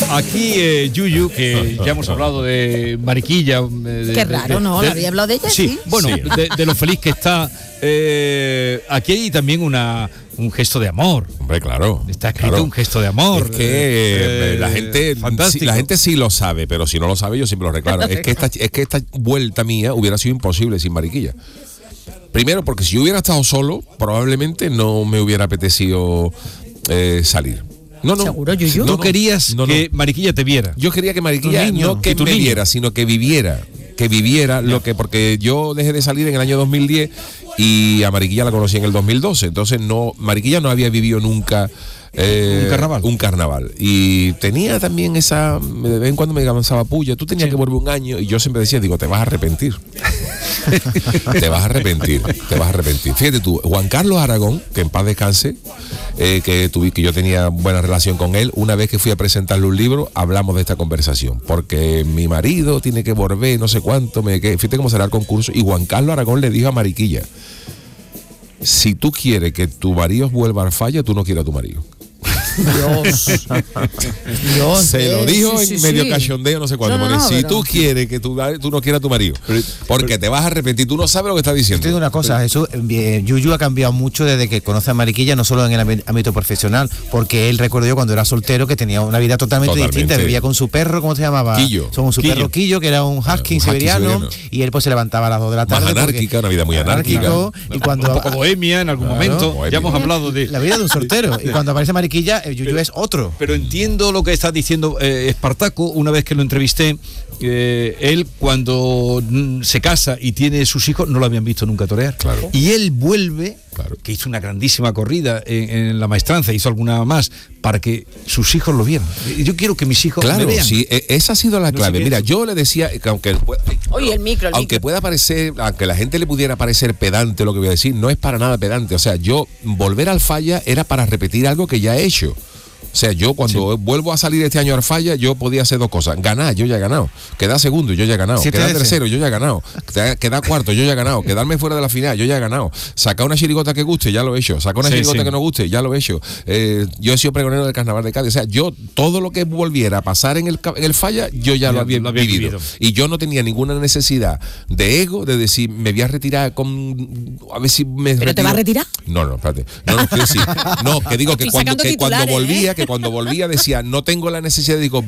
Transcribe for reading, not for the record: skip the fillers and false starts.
Aquí Yuyu, que ya hemos hablado de Mariquilla. Qué raro, ¿no? ¿Había hablado de ella? Sí, bueno, sí. De lo feliz que está. Aquí hay también un gesto de amor. Hombre, claro. Está escrito un gesto de amor. Es que la gente sí lo sabe, pero si no lo sabe yo siempre lo reclaro. es que esta vuelta mía hubiera sido imposible sin Mariquilla. Primero, porque si yo hubiera estado solo, probablemente no me hubiera apetecido salir. No. ¿Seguro, Yuyu? ¿No querías que Mariquilla te viera? Yo quería que Mariquilla no que me viera, sino que viviera. Que viviera lo que, porque yo dejé de salir en el año 2010 y a Mariquilla la conocí en el 2012. Entonces Mariquilla no había vivido nunca un carnaval. Y tenía también de vez en cuando me lanzaba puya, tú tenías que volver un año, y yo siempre decía, te vas a arrepentir. Te vas a arrepentir. Fíjate tú, Juan Carlos Aragón, que en paz descanse, que yo tenía buena relación con él, una vez que fui a presentarle un libro, hablamos de esta conversación, porque mi marido tiene que volver, no sé cuánto, fíjate cómo será el concurso, y Juan Carlos Aragón le dijo a Mariquilla, si tú quieres que tu marido vuelva al falla, tú no quieres a tu marido. Dios. Se lo dijo en medio cachondeo, no sé cuándo. Si tú quieres que tú no quieras a tu marido, porque te vas a arrepentir, tú no sabes lo que estás diciendo. Te digo una cosa, Jesús, Yuyu ha cambiado mucho desde que conoce a Mariquilla, no solo en el ámbito profesional, porque él, recuerdo yo, cuando era soltero, que tenía una vida totalmente distinta, vivía con su perro, ¿cómo se llamaba? Quillo. Con su perro Quillo, que era un husky siberiano, y él pues se levantaba a las 2 de la tarde. Más anárquica, una vida muy anárquica. Y cuando, un poco bohemia en algún momento, bohemia. Ya hemos hablado de la vida de un soltero, y cuando aparece Mariquilla, Yuyu es otro. Pero entiendo lo que está diciendo Espartaco, una vez que lo entrevisté. Él cuando se casa y tiene sus hijos no lo habían visto nunca torear, claro. Y él vuelve, que hizo una grandísima corrida en la maestranza, hizo alguna más para que sus hijos lo vieran. Yo quiero que mis hijos me vean. Sí, esa ha sido la clave. Mira, yo le decía que aunque pueda parecer, aunque la gente le pudiera parecer pedante lo que voy a decir, no es para nada pedante. O sea, yo volver al falla era para repetir algo que ya he hecho. O sea, yo cuando vuelvo a salir este año al falla, yo podía hacer dos cosas. Ganar, yo ya he ganado. Quedar segundo, yo ya he ganado. Quedar tercero, yo ya he ganado. Quedar cuarto, yo ya he ganado. Quedarme fuera de la final, yo ya he ganado. Sacar una chirigota que guste, ya lo he hecho. Sacar una chirigota que no guste, ya lo he hecho. Yo he sido pregonero del Carnaval de Cádiz. O sea, yo todo lo que volviera a pasar en el falla, yo ya lo había vivido. Y yo no tenía ninguna necesidad de ego, de decir, me voy a retirar a ver si me ¿Pero te vas a retirar? No, espérate. No, que digo que cuando volvía decía, no tengo la necesidad, digo,